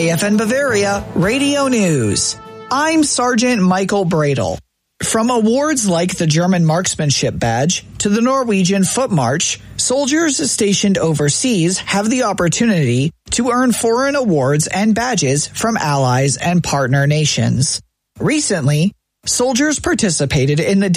KFN Bavaria Radio News. I'm Sergeant Michael Bradle. From awards like the German Marksmanship Badge to the Norwegian Foot March, soldiers stationed overseas have the opportunity to earn foreign awards and badges from allies and partner nations. Recently, soldiers participated in the